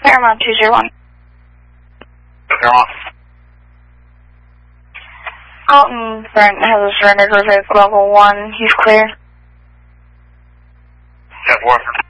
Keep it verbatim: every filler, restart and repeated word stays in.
Paramount two zero one. Paramount. Alton Brent has a surrender cruiser level one. He's clear. ten four.